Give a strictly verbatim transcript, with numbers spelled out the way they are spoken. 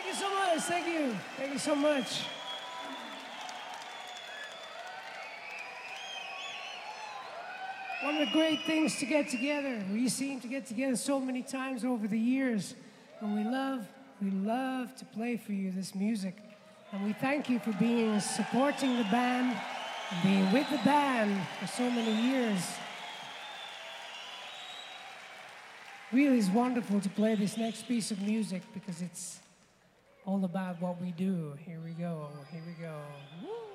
you so much. Thank you. Thank you so much. One of the great things to get together. We seem to get together so many times over the years. And we love, we love to play for you this music. And we thank you for being, supporting the band, and being with the band for so many years. Really is wonderful to play this next piece of music because it's all about what we do. Here we go, here we go. Woo!